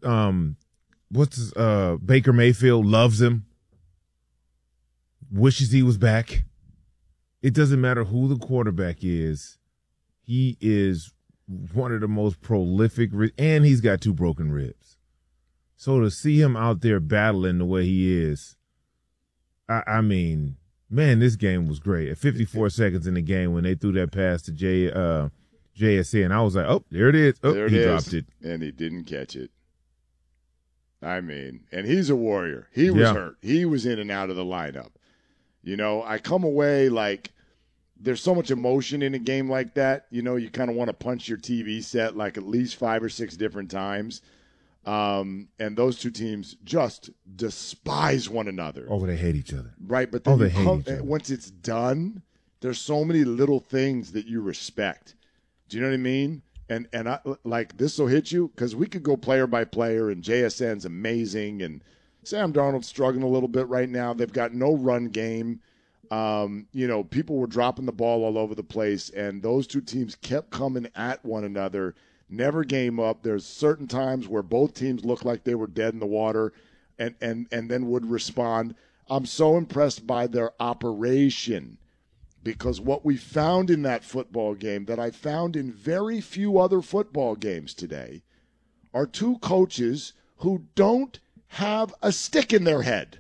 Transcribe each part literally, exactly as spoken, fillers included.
um, what's his, uh, Baker Mayfield loves him, wishes he was back. It doesn't matter who the quarterback is. He is one of the most prolific, and he's got two broken ribs. So to see him out there battling the way he is, I, I mean, man, this game was great. At fifty-four seconds in the game when they threw that pass to J, uh, J S N, I was like, oh, there it is. Oh, there it he is. dropped it. And he didn't catch it. I mean, and he's a warrior. He was Yeah. hurt. He was in and out of the lineup. You know, I come away like there's so much emotion in a game like that. You know, you kind of want to punch your T V set like at least five or six different times. Um, and those two teams just despise one another. Oh, they hate each other. Right, but then Oh, they you hate come, each other. once it's done, there's so many little things that you respect. Do you know what I mean? And and I, like this will hit you because we could go player by player, and J S N's amazing, and Sam Darnold's struggling a little bit right now. They've got no run game. Um, you know, people were dropping the ball all over the place, and those two teams kept coming at one another. Never game up. There's certain times where both teams looked like they were dead in the water and, and, and then would respond. I'm so impressed by their operation because what we found in that football game that I found in very few other football games today are two coaches who don't have a stick in their head.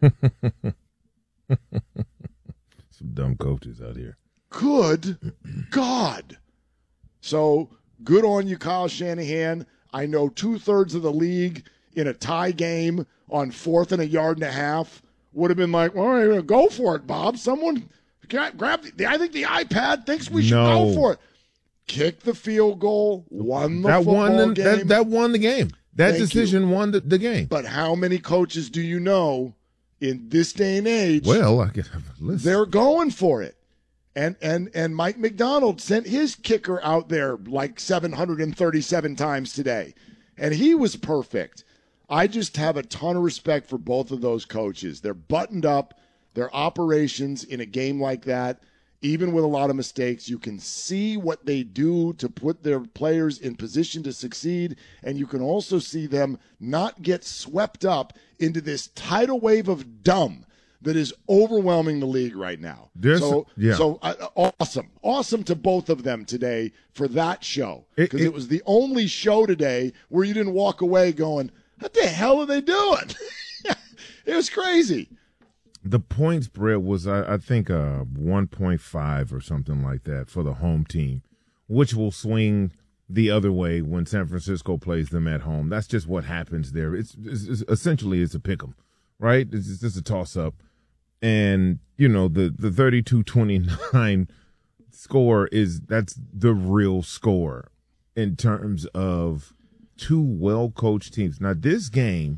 Some dumb coaches out here. Good God. So good on you, Kyle Shanahan. I know two-thirds of the league in a tie game on fourth and a yard and a half would have been like, all right, go for it, Bob. Someone grab the – I think the iPad thinks we should No. go for it. Kick the field goal, won the That football won the, game. that, that won the game. That Thank decision won the, the game. But how many coaches do you know in this day and age Well, I guess listen. they're going for it? And and and Mike McDonald sent his kicker out there like seven hundred thirty-seven times today, and he was perfect. I just have a ton of respect for both of those coaches. They're buttoned up. Their operations in a game like that, even with a lot of mistakes, you can see what they do to put their players in position to succeed, and you can also see them not get swept up into this tidal wave of dumb that is overwhelming the league right now. There's- so, yeah. so uh, awesome. Awesome to both of them today for that show. Because It- it, it- was the only show today where you didn't walk away going, what the hell are they doing? It was crazy. The point spread was, I, I think, uh, one point five or something like that for the home team, which will swing the other way when San Francisco plays them at home. That's just what happens there. It's, it's, it's essentially it's a pick 'em, right? It's, it's just a toss up. And, you know, the, the thirty-two twenty-nine score is that's the real score in terms of two well-coached teams. Now, this game,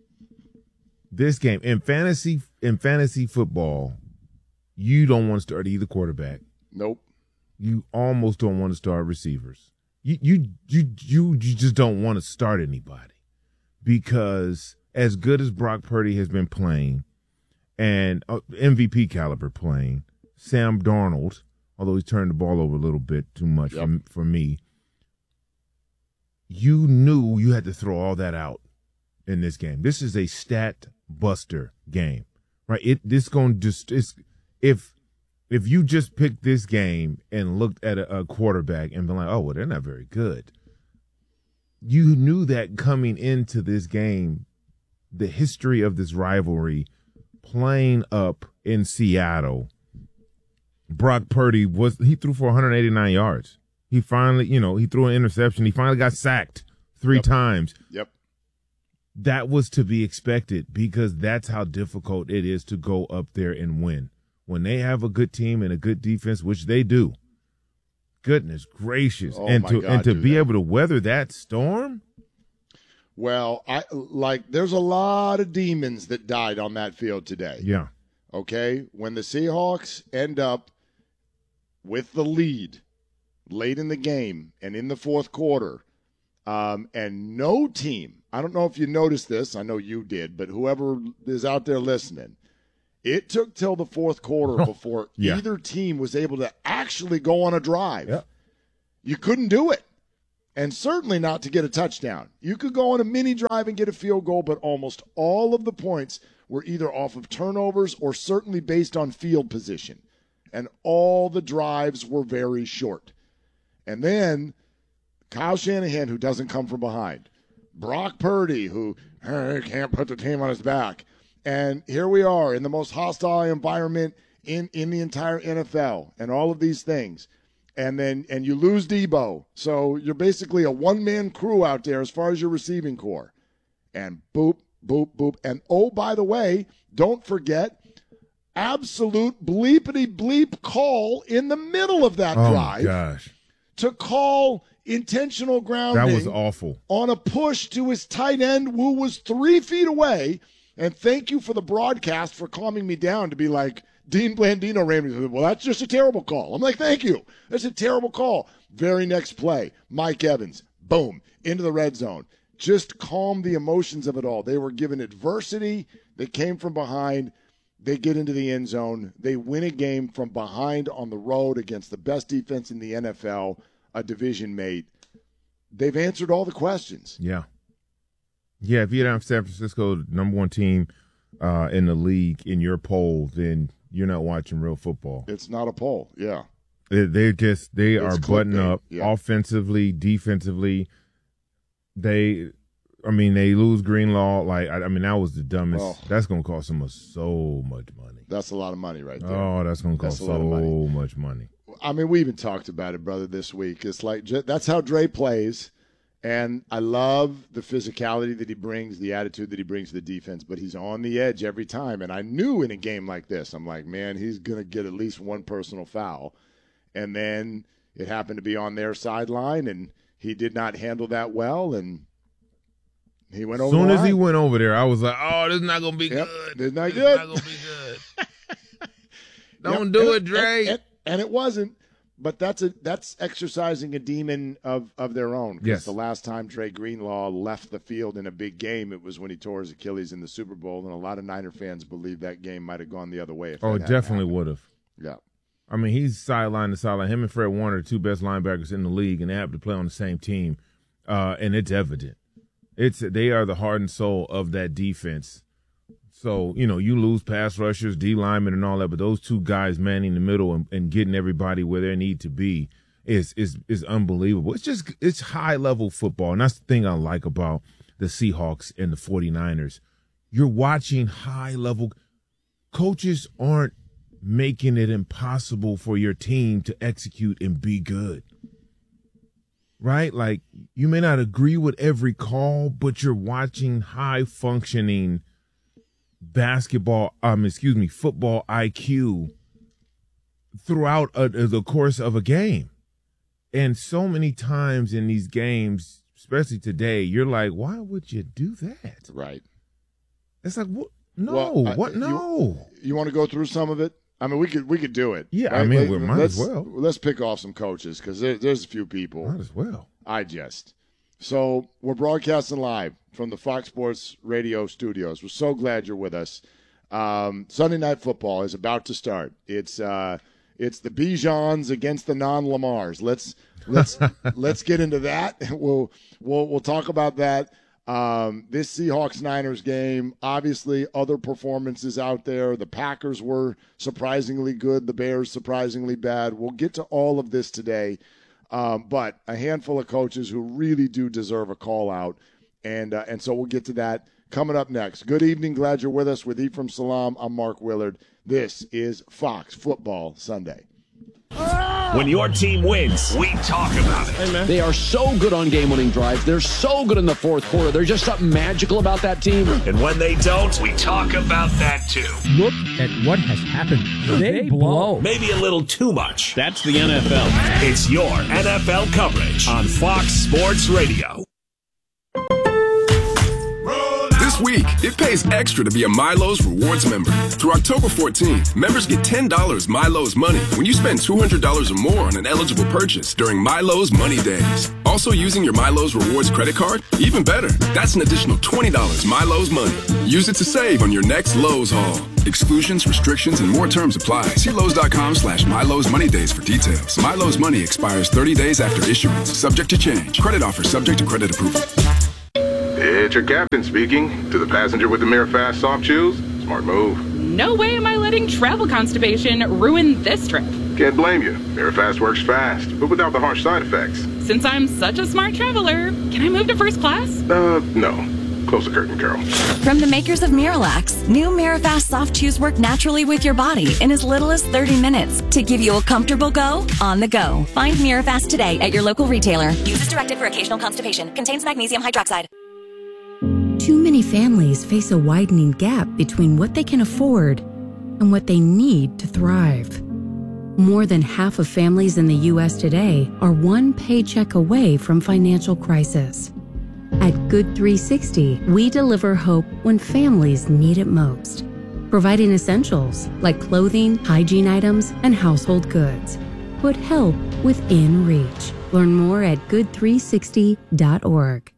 this game in fantasy in fantasy football, you don't want to start either quarterback. Nope. You almost don't want to start receivers. You you you you, you just don't want to start anybody because as good as Brock Purdy has been playing and uh, M V P caliber playing, Sam Darnold, although he's turned the ball over a little bit too much Yep. for, for me, you knew you had to throw all that out in this game. This is a stat buster game, right? It this going to just it's if if you just picked this game and looked at a, a quarterback and been like, oh well, they're not very good. You knew that coming into this game, the history of this rivalry, playing up in Seattle. Brock Purdy was he threw for one hundred eighty-nine yards. He finally, you know, he threw an interception. He finally got sacked three Yep. times. Yep. That was to be expected because that's how difficult it is to go up there and win. When they have a good team and a good defense, which they do, goodness gracious. Oh, and my to God, and to do be that. able to weather that storm, Well, I like there's a lot of demons that died on that field today. yeah. Okay? When the Seahawks end up with the lead late in the game and in the fourth quarter, um, and no team, I don't know if you noticed this, I know you did, but whoever is out there listening, it took till the fourth quarter before Yeah. either team was able to actually go on a drive. Yep. You couldn't do it. and certainly not to get a touchdown. You could go on a mini drive and get a field goal, but almost all of the points were either off of turnovers or certainly based on field position. And all the drives were very short. And then Kyle Shanahan, who doesn't come from behind. Brock Purdy, who hey, can't put the team on his back. And here we are in the most hostile environment in, in the entire N F L and all of these things. And then and you lose Debo. So you're basically a one-man crew out there as far as your receiving core. And boop, boop, boop. And oh, by the way, don't forget, absolute bleepity bleep call in the middle of that oh drive. Gosh. To call intentional grounding. That was awful. On a push to his tight end who was three feet away. And thank you for the broadcast for calming me down to be like, Dean Blandino ran me. Well, that's just a terrible call. I'm like, thank you. That's a terrible call. Very next play, Mike Evans, boom, into the red zone. Just calm the emotions of it all. They were given adversity. They came from behind. They get into the end zone. They win a game from behind on the road against the best defense in the N F L, a division mate. They've answered all the questions. Yeah. Yeah, if you don't have San Francisco, number one team uh, in the league in your poll, then you're not watching real football. It's not a poll, yeah. They're just, they it's are buttoned up yeah. offensively, defensively. They, I mean, they lose Greenlaw. Like, I, I mean, that was the dumbest. Oh. That's going to cost them so much money. That's a lot of money right there. Oh, that's going to cost so money. much money. I mean, we even talked about it, brother, this week. It's like, that's how Dre plays. And I love the physicality that he brings, the attitude that he brings to the defense, but he's on the edge every time. And I knew in a game like this, I'm like, man, he's going to get at least one personal foul. And then it happened to be on their sideline, and he did not handle that well, and he went over As soon the as line. he went over there, I was like, oh, this is not going to be yep, good. This is not this good. It's not going to be good. Don't yep. do and it, Dre. And, and, and it wasn't. But that's a that's exercising a demon of, of their own. Because yes. the last time Dre Greenlaw left the field in a big game, it was when he tore his Achilles in the Super Bowl, and a lot of Niner fans believe that game might have gone the other way. If oh, that definitely would have. Yeah. I mean, he's sideline to sideline. Him and Fred Warner are the two best linebackers in the league, and they happen to play on the same team, uh, and it's evident. It's they are the heart and soul of that defense. So, you know, you lose pass rushers, D linemen, and all that, but those two guys manning the middle and, and getting everybody where they need to be is is is unbelievable. It's just it's high level football, and that's the thing I like about the Seahawks and the 49ers. You're watching high level. Coaches aren't making it impossible for your team to execute and be good. Right? Like, you may not agree with every call, but you're watching high functioning basketball, um, excuse me, football I Q throughout a, the course of a game. And so many times in these games, especially today, you're like, why would you do that? Right. It's like, what? No, well, I, what? No. You, you want to go through some of it? I mean, we could we could do it. Yeah, right? I mean, Let, we might let's, as well. Let's pick off some coaches because there, there's a few people. Might as well. I just. So we're broadcasting live from the Fox Sports Radio studios. We're so glad you're with us. Um, Sunday Night Football is about to start. It's uh, it's the Bijans against the non-Lamars. Let's let's let's get into that. We'll we'll we'll talk about that. Um, this Seahawks-Niners game, obviously other performances out there. The Packers were surprisingly good. The Bears surprisingly bad. We'll get to all of this today. Um, but a handful of coaches who really do deserve a call out. And, uh, and so we'll get to that coming up next. Good evening. Glad you're with us. With Ephraim Salaam, I'm Mark Willard. This is Fox Football Sunday. When your team wins, we talk about it. Hey, man. They are so good on game-winning drives. They're so good in the fourth quarter. There's just something magical about that team. And when they don't, we talk about that too. Look at what has happened. They, they blow. Maybe a little too much. That's the N F L. It's your N F L coverage on Fox Sports Radio. This week, it pays extra to be a Milo's Rewards member. Through October fourteenth, members get ten dollars Milo's money when you spend two hundred dollars or more on an eligible purchase during Milo's Money Days. Also using your MyLowe's Rewards credit card? Even better. That's an additional twenty dollars MyLowe's money. Use it to save on your next Lowe's haul. Exclusions, restrictions, and more terms apply. See Lowe's.com slash MyLowe's Money Days for details. MyLowe's Money expires thirty days after issuance. Subject to change. Credit offer subject to credit approval. It's your captain speaking. To the passenger with the MiraFast soft chews, smart move. No way am I letting travel constipation ruin this trip. Can't blame you. MiraFast works fast, but without the harsh side effects. Since I'm such a smart traveler, can I move to first class? Uh, no. Close the curtain, Carol. From the makers of Miralax, new MiraFast soft chews work naturally with your body in as little as thirty minutes to give you a comfortable go on the go. Find Mirafast today at your local retailer. Use as directed for occasional constipation. Contains magnesium hydroxide. Too many families face a widening gap between what they can afford and what they need to thrive. More than half of families in the U S today are one paycheck away from financial crisis. At Good three sixty, we deliver hope when families need it most, providing essentials like clothing, hygiene items, and household goods. Put help within reach. Learn more at good three sixty dot org.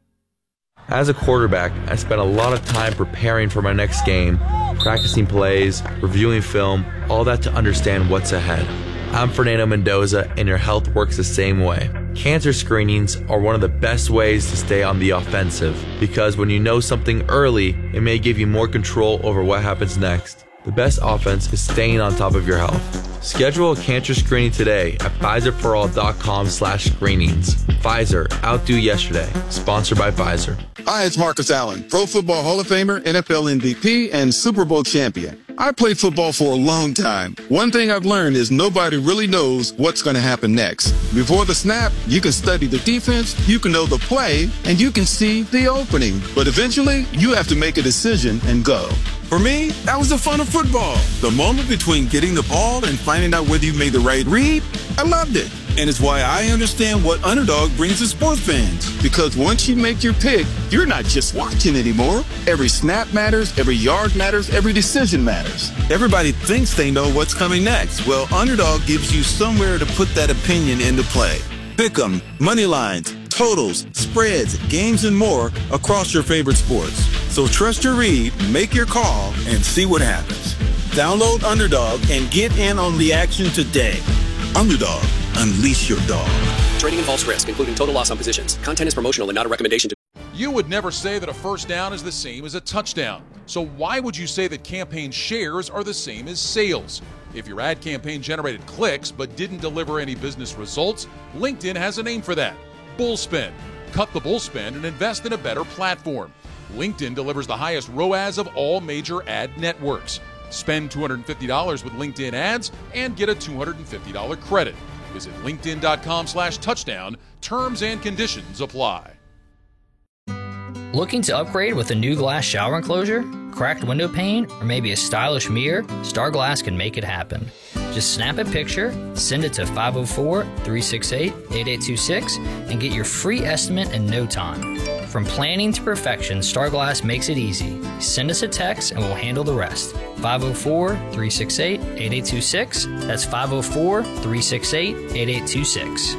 As a quarterback, I spent a lot of time preparing for my next game, practicing plays, reviewing film, all that to understand what's ahead. I'm Fernando Mendoza, and your health works the same way. Cancer screenings are one of the best ways to stay on the offensive, because when you know something early, it may give you more control over what happens next. The best offense is staying on top of your health. Schedule a cancer screening today at Pfizer for all dot com slash screenings. Pfizer, outdo yesterday. Sponsored by Pfizer. Hi, it's Marcus Allen, Pro Football Hall of Famer, N F L M V P, and Super Bowl champion. I played football for a long time. One thing I've learned is nobody really knows what's going to happen next. Before the snap, you can study the defense, you can know the play, and you can see the opening. But eventually, you have to make a decision and go. For me, that was the fun of football. The moment between getting the ball and finding out whether you made the right read, I loved it. And it's why I understand what Underdog brings to sports fans. Because once you make your pick, you're not just watching anymore. Every snap matters, every yard matters, every decision matters. Everybody thinks they know what's coming next. Well, Underdog gives you somewhere to put that opinion into play. Pick 'em, money lines, totals, spreads, games, and more across your favorite sports. So trust your read, make your call, and see what happens. Download Underdog and get in on the action today. Underdog, unleash your dog. Trading involves risk, including total loss on positions. Content is promotional and not a recommendation to... You would never say that a first down is the same as a touchdown. So why would you say that campaign shares are the same as sales? If your ad campaign generated clicks but didn't deliver any business results, LinkedIn has a name for that. Bullspend. Cut the bullspend and invest in a better platform. LinkedIn delivers the highest R O A S of all major ad networks. Spend two hundred fifty dollars with LinkedIn ads and get a two hundred fifty dollars credit. Visit linkedin.com slash touchdown. Terms and conditions apply. Looking to upgrade with a new glass shower enclosure, cracked window pane, or maybe a stylish mirror? Star Glass can make it happen. Just snap a picture, send it to five oh four, three six eight, eight eight two six, and get your free estimate in no time. From planning to perfection, Star Glass makes it easy. Send us a text and we'll handle the rest. five oh four, three six eight, eight eight two six. That's five oh four, three six eight, eight eight two six.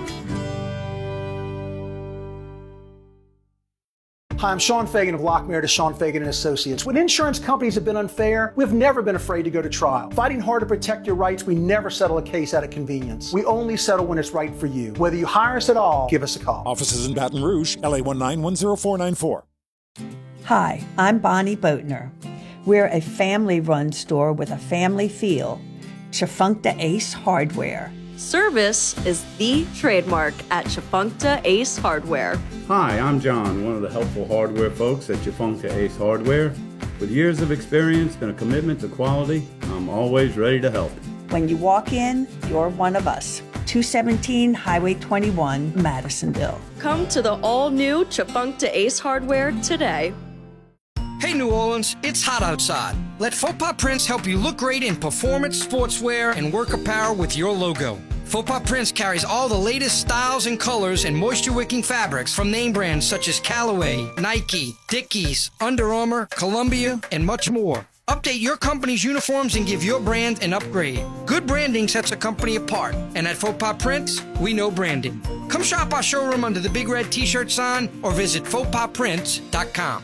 Hi, I'm Sean Fagan of Lockmeyer to Sean Fagan and Associates. When insurance companies have been unfair, we've never been afraid to go to trial. Fighting hard to protect your rights, we never settle a case out of convenience. We only settle when it's right for you. Whether you hire us at all, give us a call. Offices in Baton Rouge, L A one nine one zero four nine four. Hi, I'm Bonnie Boatner. We're a family-run store with a family feel. Chafuncta Ace Hardware. Service is the trademark at Chafuncta Ace Hardware. Hi, I'm John, one of the helpful hardware folks at Chafuncta Ace Hardware. With years of experience and a commitment to quality, I'm always ready to help. When you walk in, you're one of us. two seventeen Highway twenty-one, Madisonville. Come to the all-new Chafuncta Ace Hardware today. Hey New Orleans, it's hot outside. Let Faux Pas Prints help you look great in performance, sportswear, and work apparel with your logo. Faux Pas Prints carries all the latest styles and colors and moisture-wicking fabrics from name brands such as Callaway, Nike, Dickies, Under Armour, Columbia, and much more. Update your company's uniforms and give your brand an upgrade. Good branding sets a company apart. And at Faux Pas Prints, we know branding. Come shop our showroom under the big red t-shirt sign or visit faux pas prints dot com.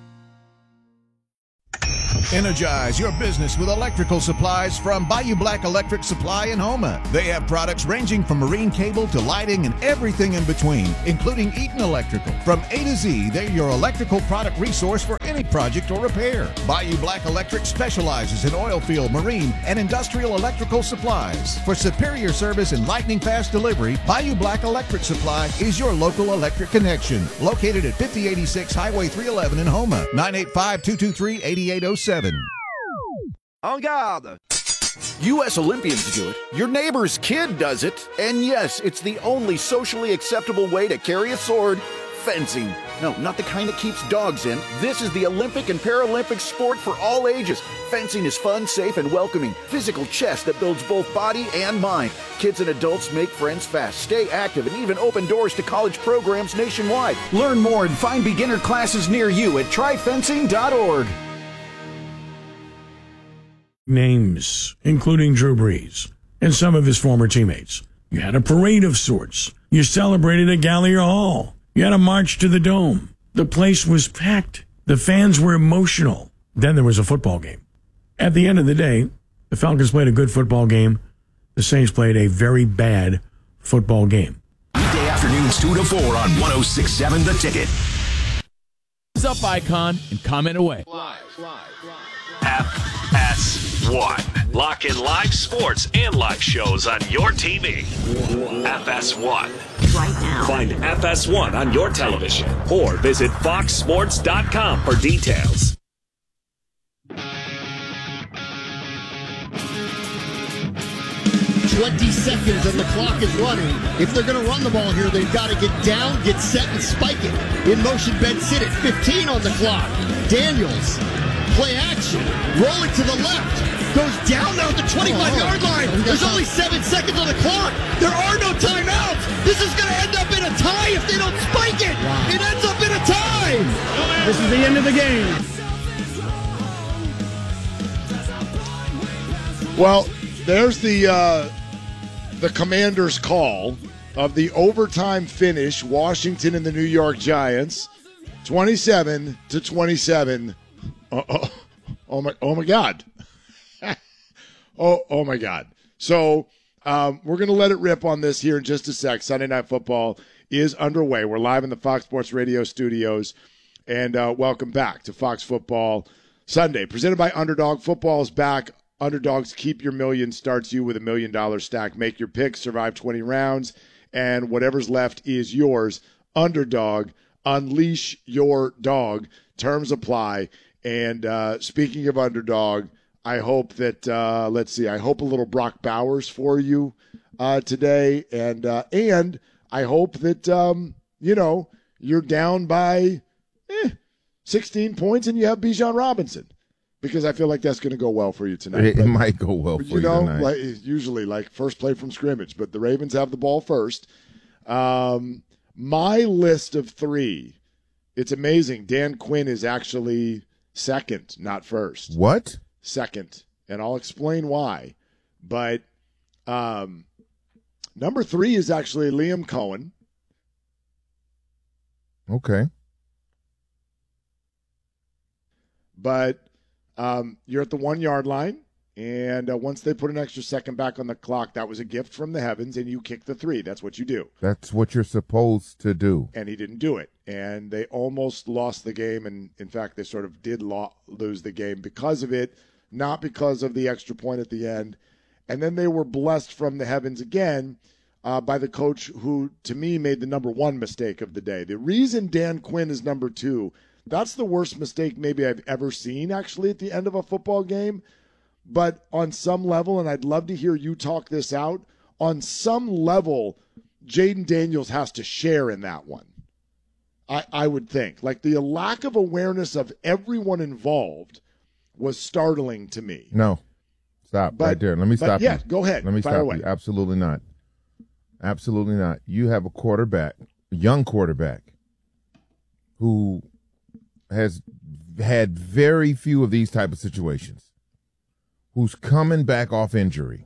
Energize your business with electrical supplies from Bayou Black Electric Supply in Houma. They have products ranging from marine cable to lighting and everything in between, including Eaton Electrical. From A to Z, they're your electrical product resource for any project or repair. Bayou Black Electric specializes in oil field, marine, and industrial electrical supplies. For superior service and lightning-fast delivery, Bayou Black Electric Supply is your local electric connection. Located at fifty eighty-six Highway three eleven in Houma. nine eight five, two two three, eight eight zero seven. En garde! U S Olympians do it, your neighbor's kid does it, and yes, it's the only socially acceptable way to carry a sword, fencing. No, not the kind that keeps dogs in. This is the Olympic and Paralympic sport for all ages. Fencing is fun, safe, and welcoming. Physical chess that builds both body and mind. Kids and adults make friends fast, stay active, and even open doors to college programs nationwide. Learn more and find beginner classes near you at try fencing dot org. Names, including Drew Brees and some of his former teammates. You had a parade of sorts. You celebrated at Gallier Hall. You had a march to the Dome. The place was packed. The fans were emotional. Then there was a football game. At the end of the day, the Falcons played a good football game. The Saints played a very bad football game. Weekday afternoons two to four on one oh six point seven The Ticket. Thumbs up icon and comment away. F S one. Lock in live sports and live shows on your T V. F S one. Right now. Find F S one on your television or visit fox sports dot com for details. twenty seconds and the clock is running. If they're going to run the ball here, they've got to get down, get set, and spike it. In motion, Ben sit it. fifteen on the clock. Daniels, play action, rolling to the left, goes down now at the twenty-five-yard line. There's only seven seconds on the clock. There are no timeouts. This is going to end up in a tie if they don't spike it. Wow. It ends up in a tie. This is the end of the game. Well, there's the uh, the Commander's call of the overtime finish. Washington and the New York Giants, twenty-seven to twenty-seven. Oh, oh, oh my! Oh my God! oh, oh my God! So um, we're gonna let it rip on this here in just a sec. Sunday Night Football is underway. We're live in the Fox Sports Radio studios, and uh, welcome back to Fox Football Sunday, presented by Underdog. Football is back. Underdogs Keep Your Million starts you with a million dollar stack. Make your picks, survive twenty rounds, and whatever's left is yours. Underdog, unleash your dog. Terms apply. And uh, speaking of Underdog, I hope that, uh, let's see, I hope a little Brock Bowers for you uh, today. And uh, and I hope that, um, you know, you're down by eh, sixteen points and you have Bijan Robinson. Because I feel like that's going to go well for you tonight. It, but, it might go well for you, you know, tonight. Like, usually, like first play from scrimmage, but the Ravens have the ball first. Um, my list of three, it's amazing. Dan Quinn is actually second, not first. What? Second, and I'll explain why. But um, number three is actually Liam Cohen. Okay. But Um, you're at the one-yard line, and uh, once they put an extra second back on the clock, that was a gift from the heavens, and you kick the three. That's what you do. That's what you're supposed to do. And he didn't do it, and they almost lost the game, and, in fact, they sort of did lo- lose the game because of it, not because of the extra point at the end. And then they were blessed from the heavens again uh, by the coach who, to me, made the number one mistake of the day. The reason Dan Quinn is number two, that's the worst mistake maybe I've ever seen, actually, at the end of a football game. But on some level, and I'd love to hear you talk this out, on some level, Jaden Daniels has to share in that one, I, I would think. Like, the lack of awareness of everyone involved was startling to me. No. Stop but, right there. Let me stop yeah, you. go ahead. Let me Fire stop away. you. Absolutely not. Absolutely not. You have a quarterback, a young quarterback, who has had very few of these type of situations, who's coming back off injury,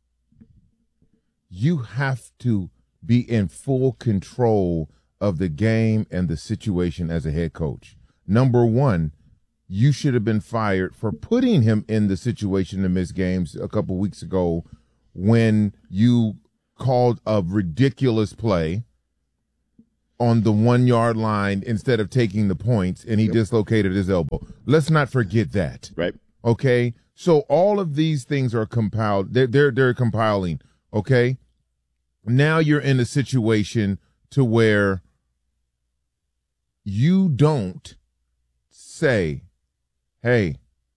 you have to be in full control of the game and the situation as a head coach. Number one, you should have been fired for putting him in the situation to miss games a couple weeks ago when you called a ridiculous play on the one-yard line instead of taking the points, and he yep. dislocated his elbow. Let's not forget that. Right. Okay? So all of these things are compiled. They're, they're, they're compiling, okay? Now you're in a situation to where you don't say, hey,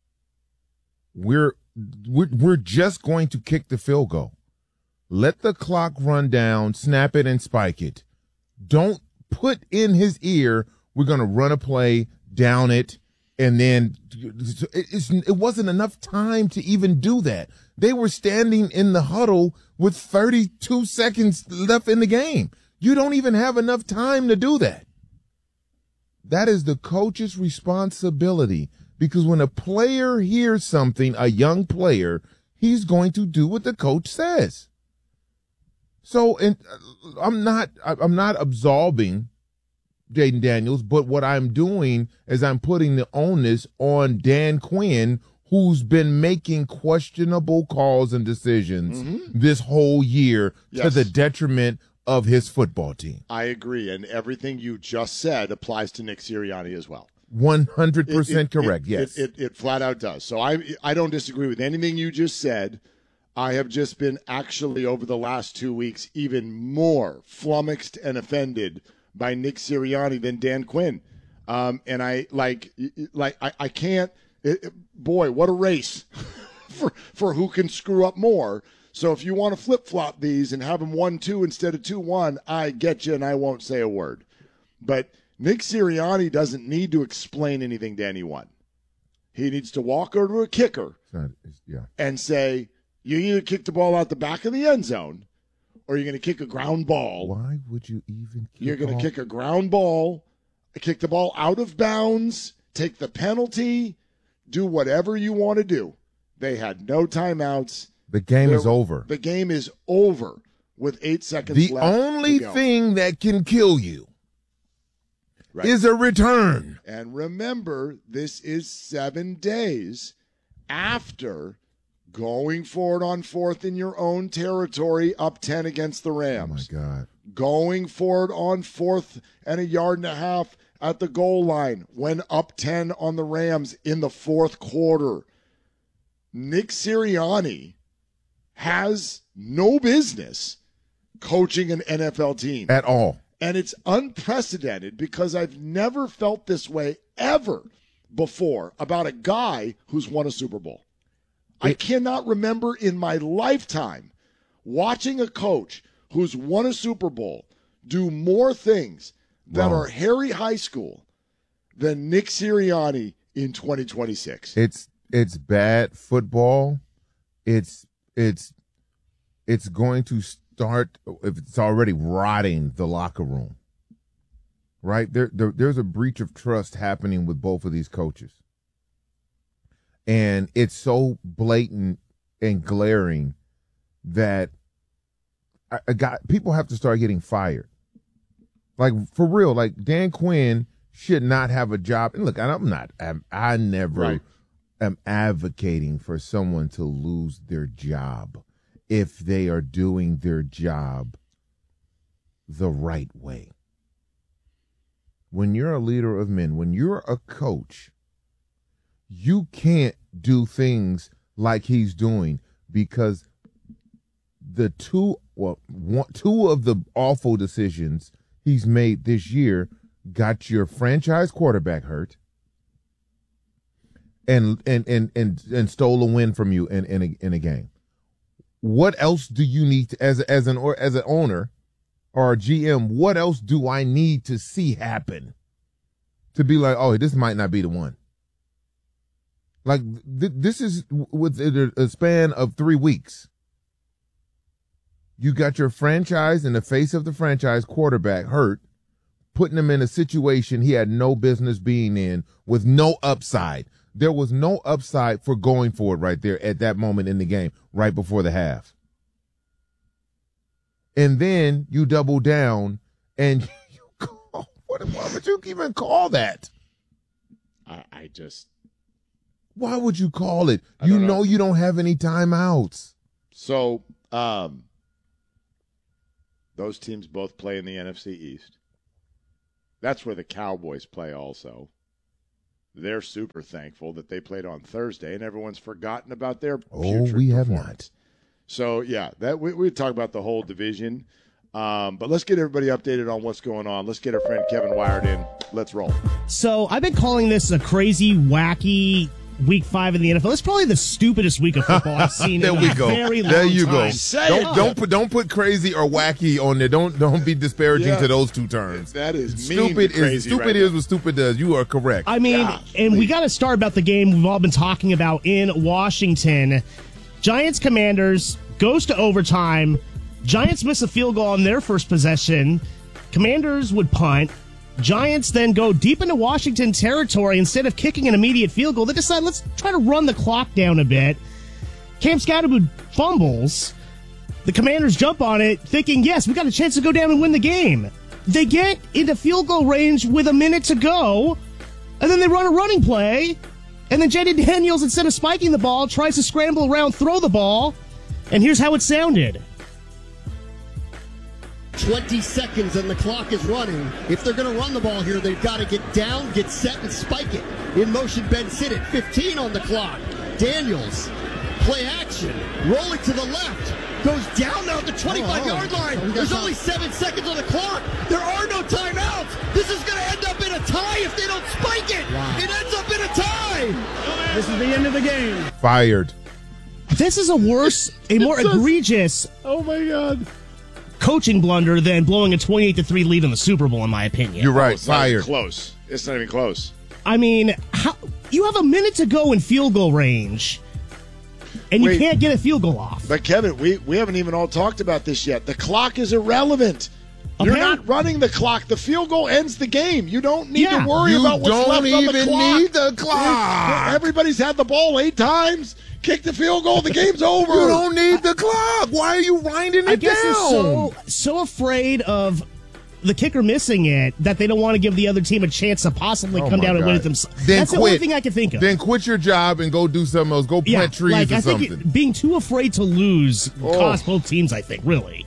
we're, we're we're just going to kick the field goal. Let the clock run down, snap it, and spike it. Don't put in his ear, we're going to run a play, down it, and then it, it's, it wasn't enough time to even do that. They were standing in the huddle with thirty-two seconds left in the game. You don't even have enough time to do that. That is the coach's responsibility, because when a player hears something, a young player, he's going to do what the coach says. So, and I'm not, I'm not absolving Jayden Daniels, but what I'm doing is I'm putting the onus on Dan Quinn, who's been making questionable calls and decisions mm-hmm. this whole year yes. to the detriment of his football team. I agree, and everything you just said applies to Nick Sirianni as well. one hundred percent it, it, correct, it, yes. It, it, it flat out does. So I I don't disagree with anything you just said. I have just been actually over the last two weeks even more flummoxed and offended by Nick Sirianni than Dan Quinn. Um, and I like like I, I can't it, it, boy, what a race for for who can screw up more. So if you want to flip-flop these and have them one two instead of two one, I get you and I won't say a word. But Nick Sirianni doesn't need to explain anything to anyone. He needs to walk over to a kicker not, yeah. and say, you either kick the ball out the back of the end zone or you're going to kick a ground ball. Why would you even kick You're going off? to kick a ground ball, kick the ball out of bounds, take the penalty, do whatever you want to do. They had no timeouts. The game They're, is over. The game is over with eight seconds the left. The only to go. thing that can kill you right. is a return. And remember, this is seven days after going forward on fourth in your own territory, up ten against the Rams. Oh, my God. Going forward on fourth and a yard and a half at the goal line when up ten on the Rams in the fourth quarter. Nick Sirianni has no business coaching an N F L team. At all. And it's unprecedented because I've never felt this way ever before about a guy who's won a Super Bowl. It, I cannot remember in my lifetime watching a coach who's won a Super Bowl do more things that wrong. are Harry High School than Nick Sirianni in twenty twenty-six. It's it's bad football. It's it's it's going to start if it's already rotting the locker room. Right? There, there there's a breach of trust happening with both of these coaches. And it's so blatant and glaring that I, I got people have to start getting fired. Like, for real, like Dan Quinn should not have a job. And look, I'm not, I'm, I never right. am advocating for someone to lose their job if they are doing their job the right way. When you're a leader of men, when you're a coach, you can't do things like he's doing because the two, well, one, two of the awful decisions he's made this year got your franchise quarterback hurt and and and and, and stole a win from you in in a, in a game. What else do you need to, as as an or as an owner or a G M? What else do I need to see happen to be like, oh, this might not be the one? Like th- this is with a span of three weeks. You got your franchise and the face of the franchise quarterback hurt, putting him in a situation he had no business being in with no upside. There was no upside for going for it right there at that moment in the game, right before the half. And then you double down and you call, what, why would you even call that? I, I just. Why would you call it? I You don't know. know. you don't have any timeouts. So, um, those teams both play in the N F C East. That's where the Cowboys play also. They're super thankful that they played on Thursday, and everyone's forgotten about their Oh, putrid we have performance. So, yeah, that we, we talk about the whole division. Um, but let's get everybody updated on what's going on. Let's get our friend Kevin Wired in. Let's roll. So I've been calling this a crazy, wacky week five in the N F L. It's probably the stupidest week of football I've seen There in we a go. very long There you time. go. Don't don't put don't put crazy or wacky on there. Don't don't be disparaging Yeah. to those two terms. That is mean stupid. to crazy Is stupid right is now. what stupid does. You are correct. I mean, and we got to start about the game we've all been talking about in Washington. Giants Commanders goes to overtime. Giants miss a field goal on their first possession. Commanders would punt. Giants then go deep into Washington territory. Instead of kicking an immediate field goal, they decide, let's try to run the clock down a bit. Cam Scatterwood fumbles. The Commanders jump on it, thinking, yes, we got a chance to go down and win the game. They get into field goal range with a minute to go, and then they run a running play, and then Jayden Daniels, instead of spiking the ball, tries to scramble around, throw the ball, and here's how it sounded. twenty seconds and the clock is running. If they're going to run the ball here, they've got to get down, get set, and spike it. In motion, Ben sit it. fifteen on the clock. Daniels, play action, rolling to the left. Goes down now at the twenty-five-yard Oh, oh. line. Oh, we got There's time. only seven seconds on the clock. There are no timeouts. This is going to end up in a tie if they don't spike it. Wow. It ends up in a tie. This is the end of the game. Fired. This is a worse, a more It's just- egregious Oh, my God. coaching blunder than blowing a twenty-eight to three lead in the Super Bowl, in my opinion. You're right. It's not even Fired. close. It's not even close. I mean, how, you have a minute to go in field goal range, and you Wait. can't get a field goal off. But, Kevin, we, we haven't even all talked about this yet. The clock is irrelevant. You're Okay. not running the clock. The field goal ends the game. You don't need Yeah. to worry You about what's don't left on the even clock. need the clock. Everybody's had the ball eight times. Kick the field goal. The game's over. You don't need the clock. Why are you winding it I guess down? they're so so afraid of the kicker missing it that they don't want to give the other team a chance to possibly Oh come my down and win God. it themselves. Then That's the quit. only thing I can think of. Then quit your job and go do something else. Go plant yeah, trees like or I something. think it, being too afraid to lose Oh. cost both teams. I think really.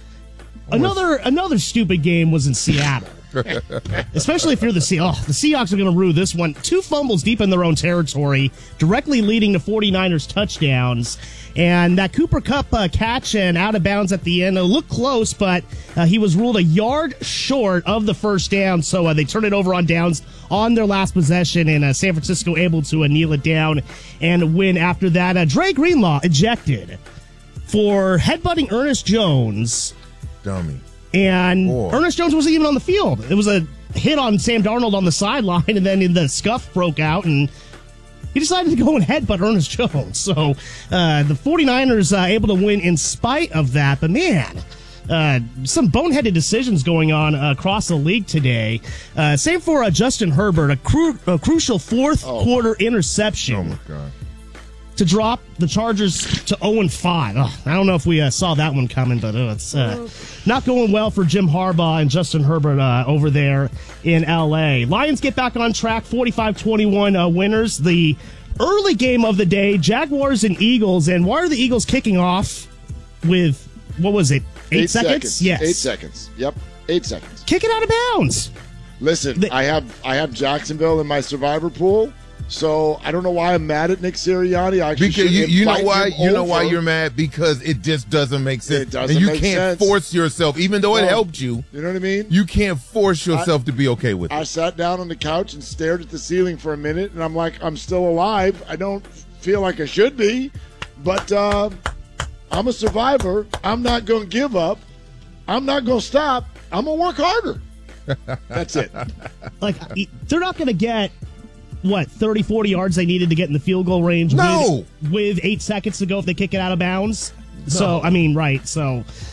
Another another stupid game was in Seattle. Especially if you're the Seahawks. Oh, the Seahawks are going to rue this one. Two fumbles deep in their own territory, directly leading to 49ers touchdowns. And that Cooper Kupp uh, catch and out of bounds at the end, it looked close, but uh, he was ruled a yard short of the first down. So uh, they turned it over on downs on their last possession, and uh, San Francisco able to uh, kneel it down and win after that. Uh, Dre Greenlaw ejected for headbutting Ernest Jones. Dummy. And Boy. Ernest Jones wasn't even on the field. It was a hit on Sam Darnold on the sideline, and then the scuff broke out, and he decided to go and headbutt Ernest Jones. So uh, the 49ers uh, able to win in spite of that. But, man, uh, some boneheaded decisions going on uh, across the league today. Uh, same for uh, Justin Herbert, a, cru- a crucial fourth-quarter interception. Oh, my God. To drop the Chargers to oh and five. Oh, I don't know if we uh, saw that one coming, but uh, it's uh, not going well for Jim Harbaugh and Justin Herbert uh, over there in L A. Lions get back on track, forty-five twenty-one uh, winners. The early game of the day, Jaguars and Eagles. And why are the Eagles kicking off with, what was it, eight, Eight seconds? seconds. Yes. Eight seconds. Yep. Eight seconds. Kick it out of bounds. Listen, The- I have I have Jacksonville in my survivor pool, so I don't know why I'm mad at Nick Sirianni. I actually Because should you, you know invite why him you know why over. you're mad, because it just doesn't make sense. It doesn't and you make can't sense. force yourself, even though it No. helped you. You know what I mean? You can't force yourself to be okay with I it. sat down on the couch and stared at the ceiling for a minute, and I'm like, I'm still alive. I don't feel like I should be, but uh, I'm a survivor. I'm not going to give up. I'm not going to stop. I'm going to work harder. That's it. Like, they're not going to get, what, thirty, forty yards they needed to get in the field goal range No. with, with eight seconds to go if they kick it out of bounds. So, I mean, right. So,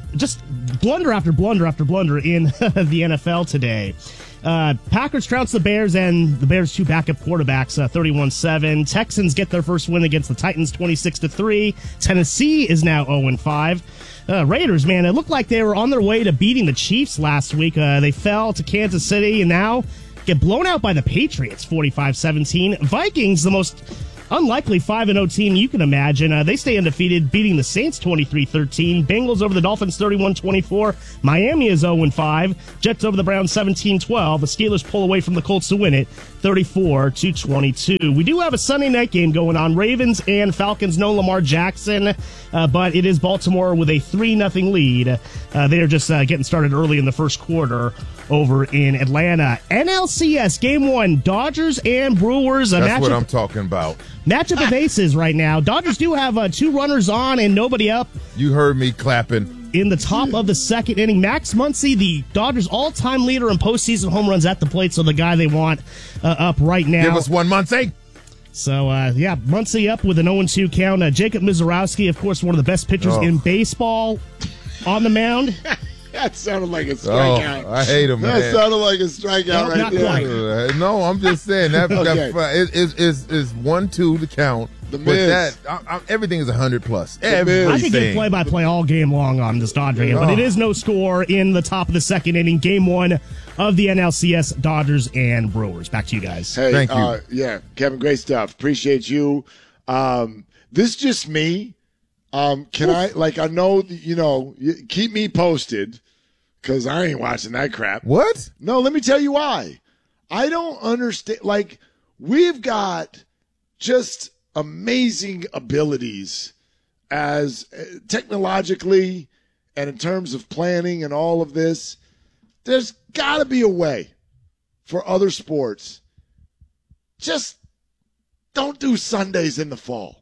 just blunder after blunder after blunder in the N F L today. Uh, Packers trounce the Bears, and the Bears' two backup quarterbacks, uh, thirty-one seven. Texans get their first win against the Titans, twenty-six to three. Tennessee is now oh and five. Uh, Raiders, man, it looked like they were on their way to beating the Chiefs last week. Uh, they fell to Kansas City and now get blown out by the Patriots, forty-five seventeen. Vikings, the most unlikely five and oh team you can imagine. Uh, they stay undefeated, beating the Saints twenty-three thirteen. Bengals over the Dolphins thirty-one twenty-four. Miami is oh and five. Jets over the Browns seventeen twelve. The Steelers pull away from the Colts to win it thirty-four to twenty-two. We do have a Sunday night game going on. Ravens and Falcons. No Lamar Jackson, uh, but it is Baltimore with a three nothing lead. Uh, they are just uh, getting started early in the first quarter over in Atlanta. N L C S game one, Dodgers and Brewers. A That's matchup, what I'm talking about. Matchup of aces right now. Dodgers do have uh, two runners on and nobody up. You heard me clapping. In the top of the second inning, Max Muncy, the Dodgers' all-time leader in postseason home runs at the plate, so the guy they want uh, up right now. Give us one, Muncy. So, uh, yeah, Muncy up with an oh and two count. Uh, Jacob Mizorowski, of course, one of the best pitchers Oh. in baseball on the mound. That sounded like a strikeout. Oh, I hate him, That man. sounded like a strikeout No, right not there. quite. Uh, no, I'm just saying that, Okay. that it, it, it's, it's one two to count. The but Miz. that I, I, everything is one hundred plus. The Miz. Everything. I could get play-by-play all game long on this Dodger game, but it is no score in the top of the second inning. Game one of the N L C S, Dodgers and Brewers. Back to you guys. Hey, Thank you. Uh, yeah, Kevin, great stuff. Appreciate you. Um, this just me. Um, can I, like, I know, that, you know, you, keep me posted because I ain't watching that crap. What? No, let me tell you why. I don't understand. Like, we've got just amazing abilities as uh, technologically and in terms of planning and all of this. There's got to be a way for other sports. Just don't do Sundays in the fall.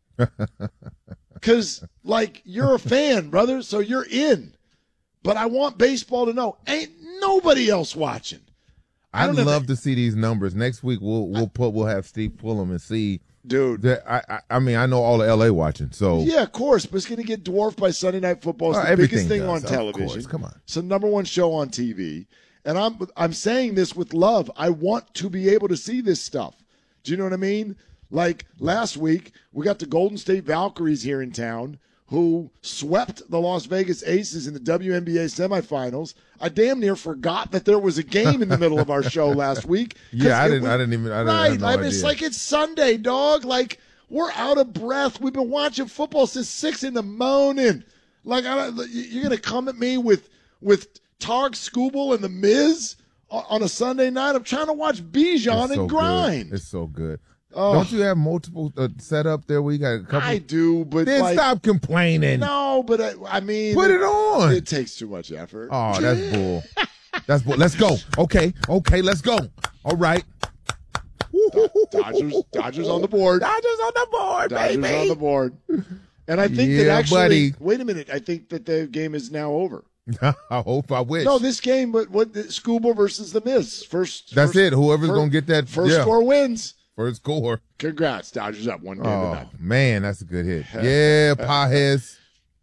Because, like, you're a fan, brother, so you're in. But I want baseball to know, ain't nobody else watching. I I'd don't know love to see these numbers. Next week we'll we'll put we'll have Steve pull them and see. Dude. That, I, I I mean I know all of L A watching, so Yeah, of course, but it's going to get dwarfed by Sunday Night Football. It's Uh, the everything biggest thing does, on of television. course. Come on. It's the number one show on T V. And I'm I'm saying this with love. I want to be able to see this stuff. Do you know what I mean? Like last week, we got the Golden State Valkyries here in town who swept the Las Vegas Aces in the W N B A semifinals. I damn near forgot that there was a game in the middle of our show last week. 'cause yeah, I it didn't was- I didn't even I didn't I Right. had no I mean, it's idea. like it's Sunday, dog. Like, we're out of breath. We've been watching football since six in the morning. Like, I don't, you're going to come at me with with Targ Skubal and The Miz on on a Sunday night? I'm trying to watch Bijan It's so and grind. Good. It's so good. Oh. Don't you have multiple uh, set up there? We got a couple. I do, but then like, stop complaining. No, but I, I mean, Put it on. It takes too much effort. Oh, that's bull. That's bull. Let's go. Okay, okay, let's go. All right. Dodgers, Dodgers on the board. Dodgers on the board, Dodgers baby. on the board. And I think that Yeah, actually, buddy. wait a minute. I think that the game is now over. I hope. I wish. No, this game, but what Skubal versus the Miz. First, That's first- it. Whoever's fir- gonna get that first yeah. score wins. First score. Congrats, Dodgers up one game to Oh none. man, that's a good hit. Yeah, Pajes.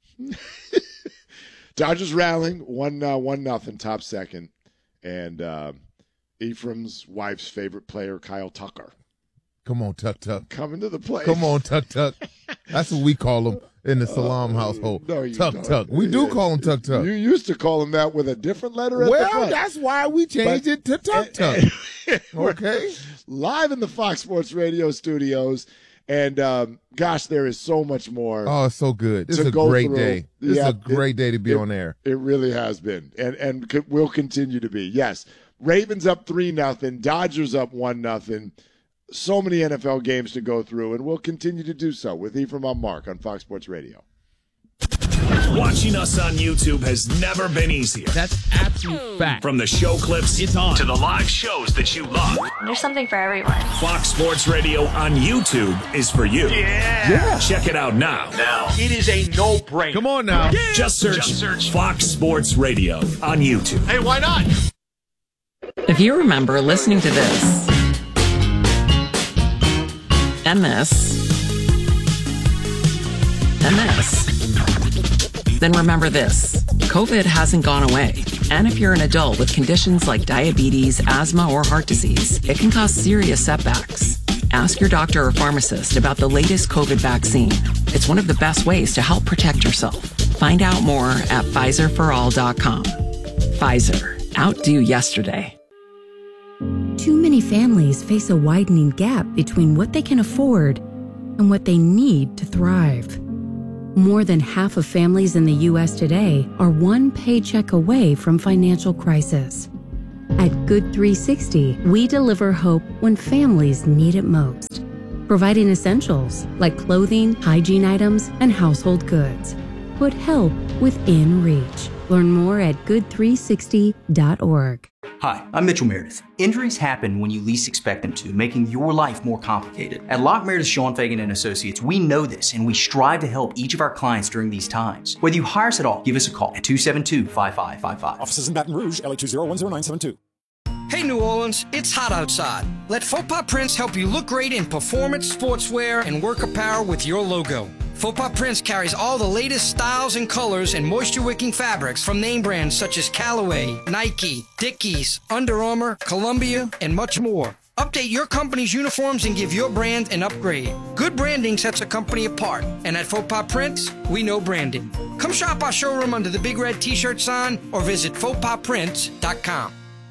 Dodgers rallying one uh, one nothing top second, and uh, Ephraim's wife's favorite player, Kyle Tucker, Come on, Tuck Tuck. coming to the plate. Come on, Tuck Tuck. That's what we call him in the Salam household. Uh, no, you Tuck don't. Tuck. We do call him Tuck Tuck. You used to call him that with a different letter at the Well, front. that's why we changed But- it to Tuck Tuck. Okay. Live in the Fox Sports Radio studios, and um, gosh, there is so much more. Oh, it's so good. This to is a go great through. day. This Yeah, is a great it- day to be it- on air. It really has been, and and co- will continue to be. Yes, Ravens up three nothing, Dodgers up one nothing. So many N F L games to go through, and we'll continue to do so with Ephraim on Mark on Fox Sports Radio. Watching us on YouTube has never been easier. That's absolute fact. From the show clips It's on. to the live shows that you love. There's something for everyone. Fox Sports Radio on YouTube is for you. Yeah. Yeah. Check it out now. Now. It is a no-brainer. Come on now. Just search, Just search Fox Sports Radio on YouTube. Hey, why not? If you remember listening to this and this and this, then remember this. COVID hasn't gone away. And if you're an adult with conditions like diabetes, asthma, or heart disease, it can cause serious setbacks. Ask your doctor or pharmacist about the latest COVID vaccine. It's one of the best ways to help protect yourself. Find out more at Pfizer for all dot com. Pfizer. Outdo yesterday. Too many families face a widening gap between what they can afford and what they need to thrive. More than half of families in the U S today are one paycheck away from financial crisis. At Good three sixty, we deliver hope when families need it most, providing essentials like clothing, hygiene items, and household goods. Put help within reach. Learn more at good three sixty dot org. Hi, I'm Mitchell Meredith. Injuries happen when you least expect them to, making your life more complicated. At Locke Meredith Sean Fagan and Associates, we know this, and we strive to help each of our clients during these times. Whether you hire us at all, give us a call at two seven two, five five five five. Offices in Baton Rouge, L A two zero one zero nine seven two. Hey New Orleans, it's hot outside. Let Faux Pas Prints help you look great in performance, sportswear, and work apparel with your logo. Faux Pas Prints carries all the latest styles and colors and moisture-wicking fabrics from name brands such as Callaway, Nike, Dickies, Under Armour, Columbia, and much more. Update your company's uniforms and give your brand an upgrade. Good branding sets a company apart, and at Faux Pas Prints, we know branding. Come shop our showroom under the big red t-shirt sign or visit faux pas prints dot com.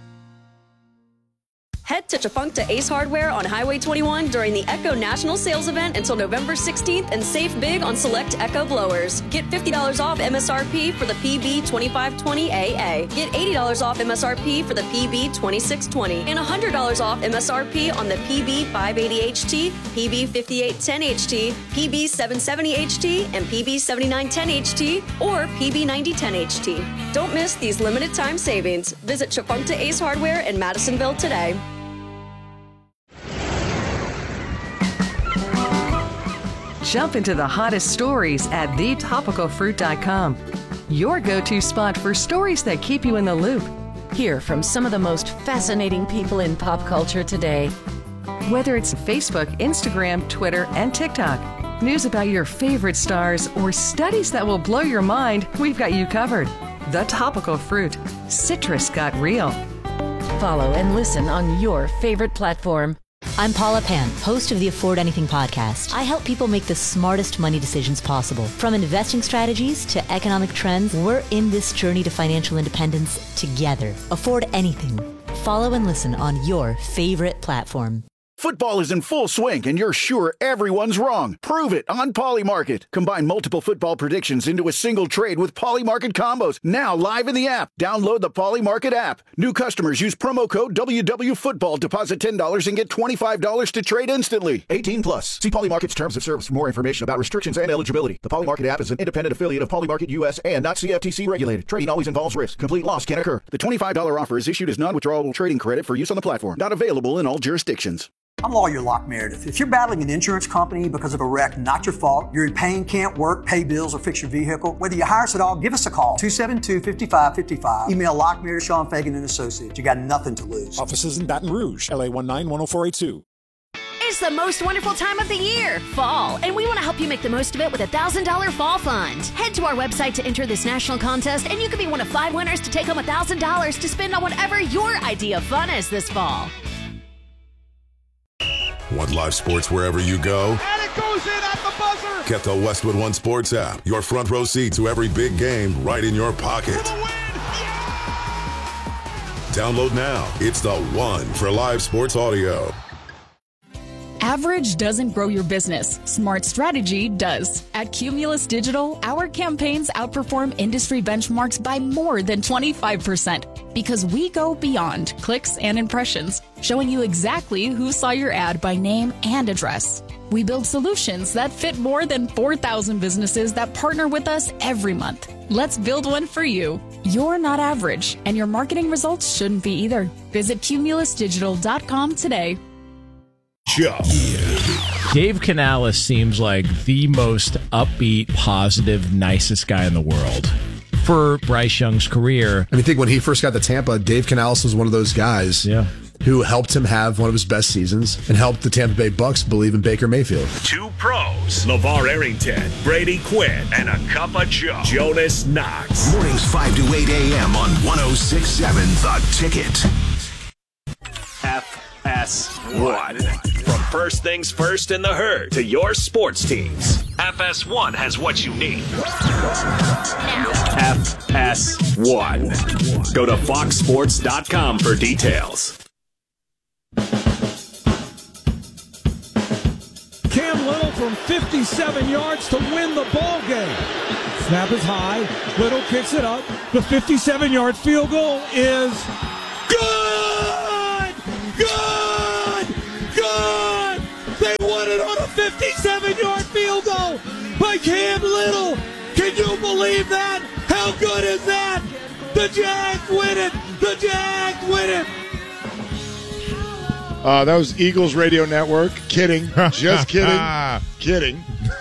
Head to Chafuncta Ace Hardware on Highway twenty-one during the Echo National Sales Event until November sixteenth and save big on select Echo blowers. Get fifty dollars off M S R P for the P B twenty-five twenty A A. Get eighty dollars off M S R P for the P B twenty-six twenty. And one hundred dollars off M S R P on the P B five eighty H T, P B fifty-eight ten H T, P B seven seventy H T, and P B seventy-nine ten H T, or P B ninety ten H T. Don't miss these limited time savings. Visit Chafuncta Ace Hardware in Madisonville today. Jump into the hottest stories at the topical fruit dot com. Your go-to spot for stories that keep you in the loop. Hear from some of the most fascinating people in pop culture today. Whether it's Facebook, Instagram, Twitter, and TikTok, news about your favorite stars, or studies that will blow your mind, we've got you covered. The Topical Fruit. Citrus got real. Follow and listen on your favorite platform. I'm Paula Pan, host of the Afford Anything podcast. I help people make the smartest money decisions possible. From investing strategies to economic trends, we're in this journey to financial independence together. Afford Anything. Follow and listen on your favorite platform. Football is in full swing, and you're sure everyone's wrong. Prove it on Polymarket. Combine multiple football predictions into a single trade with Polymarket combos. Now live in the app. Download the Polymarket app. New customers use promo code W W Football. Deposit ten dollars and get twenty-five dollars to trade instantly. eighteen plus. See Polymarket's terms of service for more information about restrictions and eligibility. The Polymarket app is an independent affiliate of Polymarket U S and not C F T C regulated. Trading always involves risk. Complete loss can occur. The twenty-five dollars offer is issued as non-withdrawable trading credit for use on the platform. Not available in all jurisdictions. I'm lawyer Locke Meredith. If you're battling an insurance company because of a wreck, not your fault, you're in pain, can't work, pay bills, or fix your vehicle, whether you hire us at all, give us a call. two seven two, five five five five. Email Locke Meredith, Sean Fagan and Associates. You got nothing to lose. Offices in Baton Rouge, L A one nine one oh four eight two. It's the most wonderful time of the year, fall, and we want to help you make the most of it with a one thousand dollars Fall Fund. Head to our website to enter this national contest, and you can be one of five winners to take home one thousand dollars to spend on whatever your idea of fun is this fall. Want live sports wherever you go? And it goes in at the buzzer! Get the Westwood One Sports app. Your front row seat to every big game right in your pocket. Download now. It's the one for live sports audio. Average doesn't grow your business. Smart strategy does. At Cumulus Digital, our campaigns outperform industry benchmarks by more than twenty-five percent because we go beyond clicks and impressions, showing you exactly who saw your ad by name and address. We build solutions that fit more than four thousand businesses that partner with us every month. Let's build one for you. You're not average, and your marketing results shouldn't be either. Visit cumulus digital dot com today. Yeah. Dave Canales seems like the most upbeat, positive, nicest guy in the world. For Bryce Young's career. I mean, I think when he first got to Tampa, Dave Canales was one of those guys. Yeah. who helped him have one of his best seasons and helped the Tampa Bay Bucks believe in Baker Mayfield. Two pros, LeVar Arrington, Brady Quinn, and a cup of Joe, Jonas Knox. Mornings five to eight a.m. on one oh six point seven The Ticket. F S one. From first things first in the herd to your sports teams, F S one has what you need. F S one. Go to fox sports dot com for details. Cam Little from fifty-seven yards to win the ball game. Snap is high. Little kicks it up. The fifty-seven-yard field goal is good! Good! Good! They won it on a fifty-seven-yard field goal by Cam Little. Can you believe that? How good is that? The Jags win it! The Jags win it! Uh, that was Eagles Radio Network. Kidding. Just kidding. Kidding.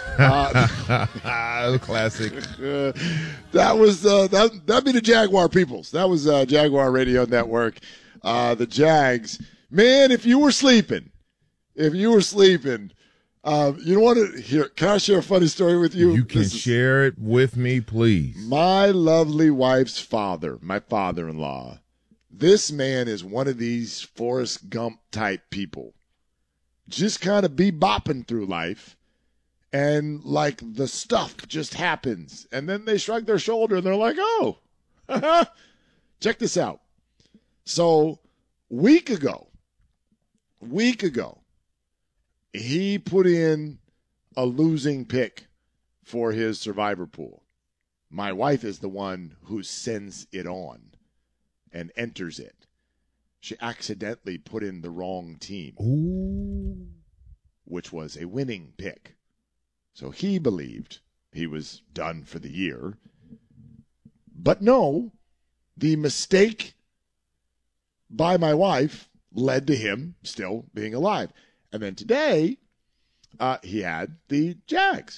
Uh, Classic. Uh, that was uh, that. That'd be the Jaguar peoples. That was uh, Jaguar Radio Network. Uh, the Jags. Man, if you were sleeping, if you were sleeping, uh, you don't want to hear. Can I share a funny story with you? You can This is- share it with me, please. My lovely wife's father, my father-in-law. This man is one of these Forrest Gump type people. Just kind of be bopping through life. And like the stuff just happens. And then they shrug their shoulder and they're like, oh, check this out. So week ago, week ago, he put in a losing pick for his survivor pool. My wife is the one who sends it on and enters it. She accidentally put in the wrong team, Ooh. which was a winning pick. So he believed he was done for the year. But no, the mistake by my wife led to him still being alive. And then today, uh, he had the Jags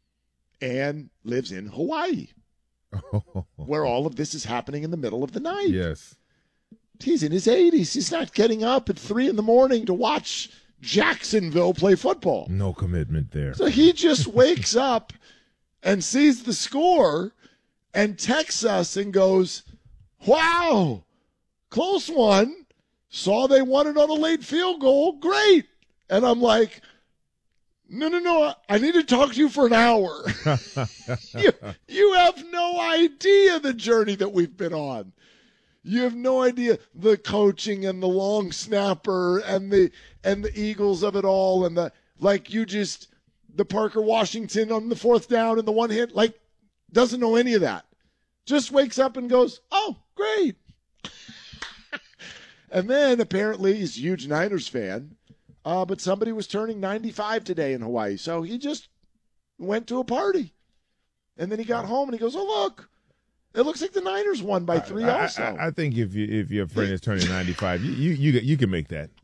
and lives in Hawaii, where all of this is happening in the middle of the night. Yes. He's in his eighties. He's not getting up at three in the morning to watch Jacksonville play football. No commitment there. So he just wakes up and sees the score and texts us and goes, wow, close one. Saw they won it on a late field goal. Great. And I'm like, no, no, no. I need to talk to you for an hour. you, you have no idea the journey that we've been on. You have no idea the coaching and the long snapper and the and the Eagles of it all and the like you just the Parker Washington on the fourth down and the one hit, like doesn't know any of that. Just wakes up and goes, oh, great. And then apparently he's a huge Niners fan, uh, but somebody was turning ninety-five today in Hawaii. So he just went to a party. And then he got home and he goes, oh, look. It looks like the Niners won by three I, also. I, I think if you, if your friend is turning ninety-five, you, you you you can make that.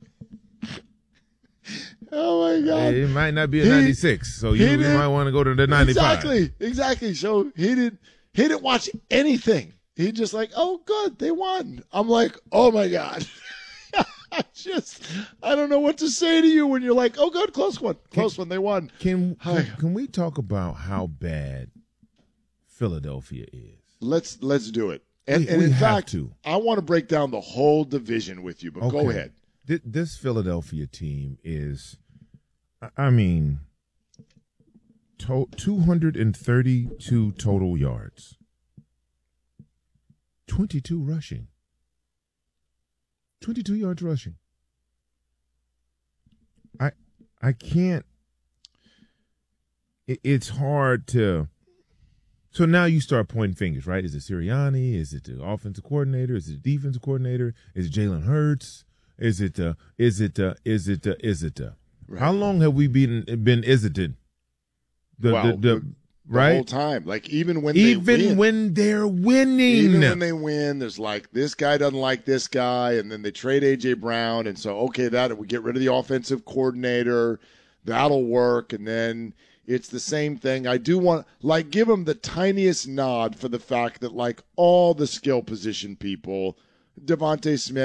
Oh my God! It might not be a He- ninety-six, so you, you might want to go to the ninety-five. Exactly, exactly. So he didn't he didn't watch anything. He just like, oh, good, they won. I'm like, oh my God. I just I don't know what to say to you when you're like, oh, good, close one, close one, they won. Can can, can we talk about how bad Philadelphia is? Let's let's do it. And, We- and we in have fact, to. I want to break down the whole division with you, but go Okay. ahead. Th- This Philadelphia team is, I- I mean, to- two hundred thirty-two total yards, twenty-two rushing, twenty-two yards rushing. I I can't. It, it's hard to. So now you start pointing fingers, right? Is it Sirianni? Is it the offensive coordinator? Is it the defensive coordinator? Is it Jalen Hurts? Is it uh, is it uh, is it uh, is it uh, Right. How long have we been been isited? The, well, the, the, the, right the whole time, like even when even they win, when they're winning, even when they win, there's like this guy doesn't like this guy, and then they trade A J Brown, and so okay, that we get rid of the offensive coordinator, that'll work, and then it's the same thing. I do want like give them the tiniest nod for the fact that like all the skill position people, Devontae Smith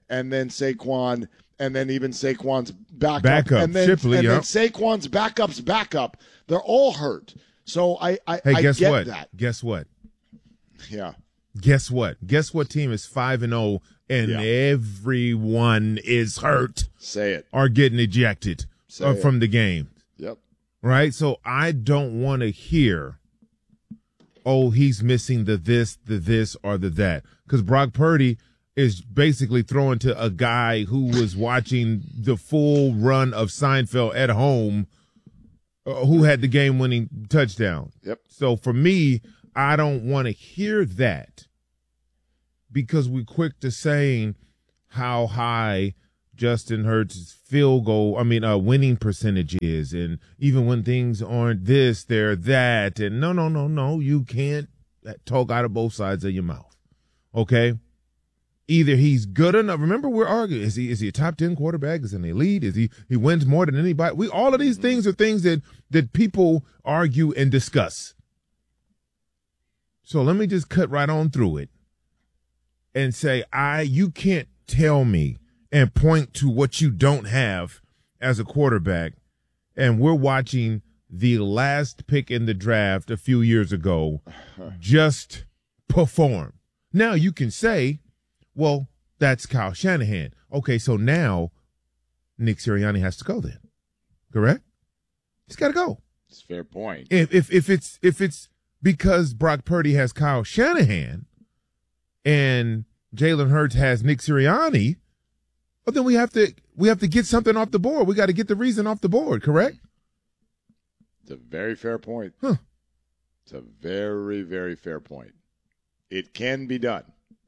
and then Saquon, and then even Saquon's backup, Backup, and then, Shipley, and yep. then Saquon's backup's backup. They're all hurt. So I, I, Hey, I guess get what? that. Guess what? Yeah. Guess what? Guess what team is five and zero and Yeah. everyone is hurt? Say it. Or getting ejected Say uh, it. from the game. Yep. Right? So I don't want to hear, oh, he's missing the this, the this, or the that. Because Brock Purdy is basically throwing to a guy who was watching the full run of Seinfeld at home, uh, who had the game-winning touchdown. Yep. So for me, I don't want to hear that because we're quick to saying how high Justin Hurts' field goal, I mean, uh, winning percentage is. And even when things aren't this, they're that. And no, no, no, no, you can't talk out of both sides of your mouth. Okay? Either he's good enough. Remember, we're arguing. Is he, is he a top ten quarterback? Is he an elite? Is he, he wins more than anybody? We, all of these things are things that, that people argue and discuss. So let me just cut right on through it and say, I, you can't tell me and point to what you don't have as a quarterback. And we're watching the last pick in the draft a few years ago just perform. Now you can say, well, that's Kyle Shanahan. Okay, so now Nick Sirianni has to go then. Correct? He's got to go. It's a fair point. If if if it's if it's because Brock Purdy has Kyle Shanahan and Jalen Hurts has Nick Sirianni, well, then we have to we have to get something off the board. We got to get the reason off the board, correct? It's a very fair point. Huh. It's a very, very fair point. It can be done.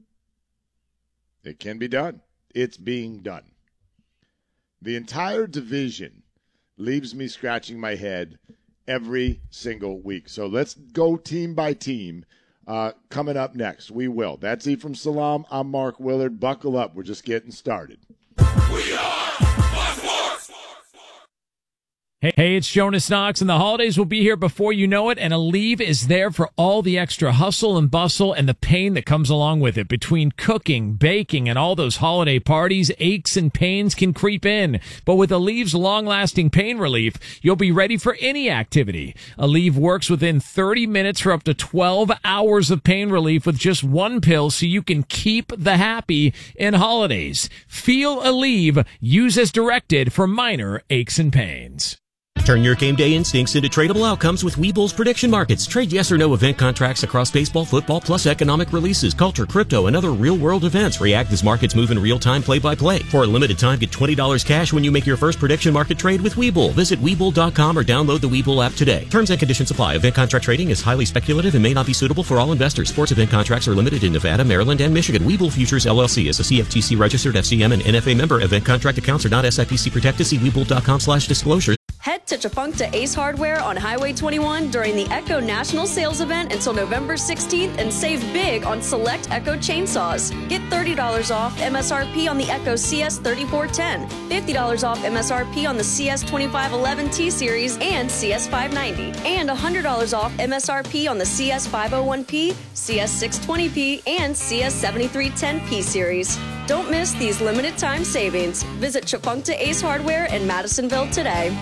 It can be done. It's being done. The entire division leaves me scratching my head every single week. So let's go team by team. Uh, coming up next, we will. That's Ephraim Salam. I'm Mark Willard. Buckle up. We're just getting started. We are Hey, hey, it's Jonas Knox, and the holidays will be here before you know it, and Aleve is there for all the extra hustle and bustle and the pain that comes along with it. Between cooking, baking, and all those holiday parties, aches and pains can creep in. But with Aleve's long-lasting pain relief, you'll be ready for any activity. Aleve works within thirty minutes for up to twelve hours of pain relief with just one pill, so you can keep the happy in holidays. Feel Aleve. Use as directed for minor aches and pains. Turn your game day instincts into tradable outcomes with Webull's prediction markets. Trade yes or no event contracts across baseball, football, plus economic releases, culture, crypto, and other real-world events. React as markets move in real time, play-by-play. For a limited time, get twenty dollars cash when you make your first prediction market trade with Webull. Visit Webull dot com or download the Webull app today. Terms and conditions apply. Event contract trading is highly speculative and may not be suitable for all investors. Sports event contracts are limited in Nevada, Maryland, and Michigan. Webull Futures, L L C is a C F T C-registered F C M and N F A member. Event contract accounts are not S I P C protected. See Webull dot com slash disclosure. Head to Chafuncta Ace Hardware on Highway twenty-one during the Echo National Sales Event until November sixteenth and save big on select Echo chainsaws. Get thirty dollars off M S R P on the Echo C S thirty-four ten, fifty dollars off M S R P on the C S twenty-five eleven T Series and C S five ninety, and one hundred dollars off M S R P on the C S five oh one P, C S six twenty P, and C S seventy-three ten P Series. Don't miss these limited time savings. Visit Chafuncta Ace Hardware in Madisonville today.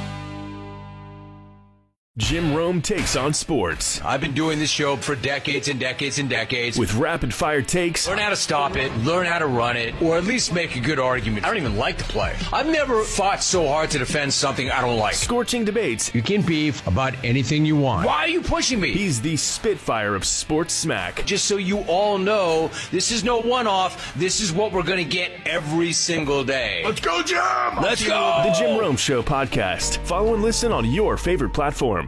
Jim Rome takes on sports. I've been doing this show for decades and decades and decades. With rapid fire takes. Learn how to stop it, learn how to run it, or at least make a good argument. I don't even like to play. I've never fought so hard to defend something I don't like. Scorching debates. You can beef about anything you want. Why are you pushing me? He's the Spitfire of sports smack. Just so you all know, this is no one-off. This is what we're going to get every single day. Let's go, Jim! Let's go! The Jim Rome Show podcast. Follow and listen on your favorite platform.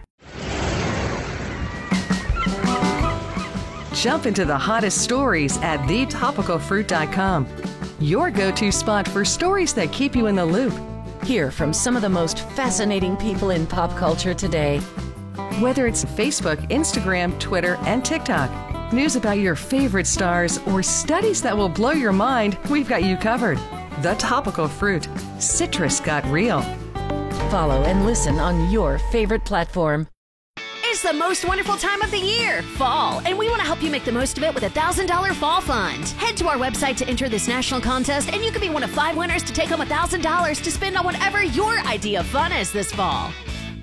Jump into the hottest stories at the topical fruit dot com. Your go-to spot for stories that keep you in the loop. Hear from some of the most fascinating people in pop culture today. Whether it's Facebook, Instagram, Twitter, and TikTok, news about your favorite stars, or studies that will blow your mind, we've got you covered. The Topical Fruit. Citrus got real. Follow and listen on your favorite platform. Is It's the most wonderful time of the year, fall, and we want to help you make the most of it with a one thousand dollars fall fund. Head to our website to enter this national contest, and you could be one of five winners to take home one thousand dollars to spend on whatever your idea of fun is this fall.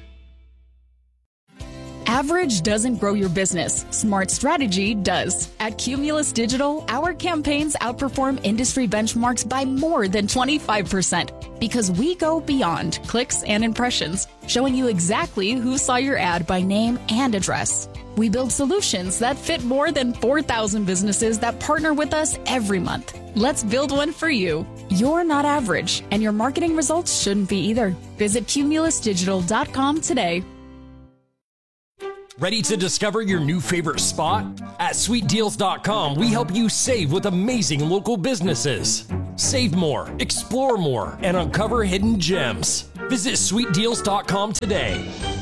Average doesn't grow your business. Smart strategy does. At Cumulus Digital, our campaigns outperform industry benchmarks by more than twenty-five percent because we go beyond clicks and impressions, showing you exactly who saw your ad by name and address. We build solutions that fit more than four thousand businesses that partner with us every month. Let's build one for you. You're not average, and your marketing results shouldn't be either. Visit cumulus digital dot com today. Ready to discover your new favorite spot? At sweet deals dot com, we help you save with amazing local businesses. Save more, explore more, and uncover hidden gems. Visit sweet deals dot com today.